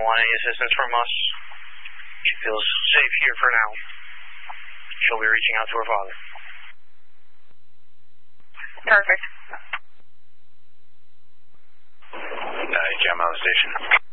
want any assistance from us. She feels safe here for now. She'll be reaching out to her father. Perfect. Jam on the station.